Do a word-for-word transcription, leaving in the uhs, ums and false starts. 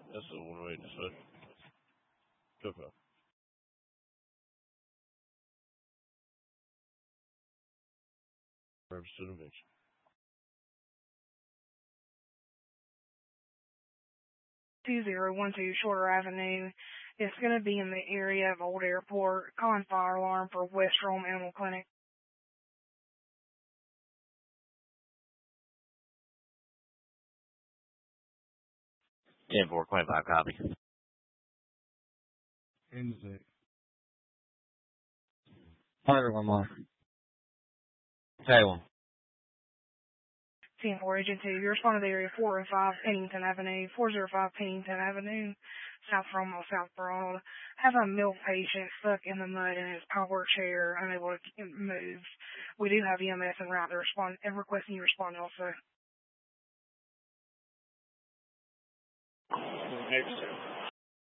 That's the one way to say. Okay. Representation. two zero one two Shorter Avenue. It's going to be in the area of Old Airport. Calling fire alarm for West Rome Animal Clinic. ten four twenty-five, copy. Insect. Fire one more. Say one. ten four Agent two, you're responding to the area four oh five Pennington Avenue, four oh five Pennington Avenue, South Romo, South Broad. Have a milk patient stuck in the mud in his power chair, unable to move. We do have E M S en route to respond, and requesting you respond also. Next.